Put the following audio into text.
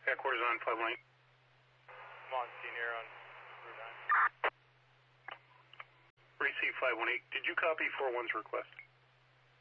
Headquarters on 518. Monsignor on Route 9. Receive 518. Did you copy 41's request?